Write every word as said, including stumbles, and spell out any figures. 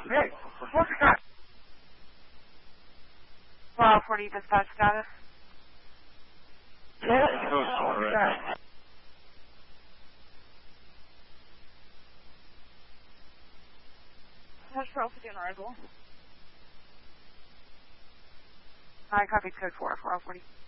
Hey, what's the cut? twelve forty dispatch status. Yeah, oh, right. What's for Alpha on arrival? I copied code four, four oh forty.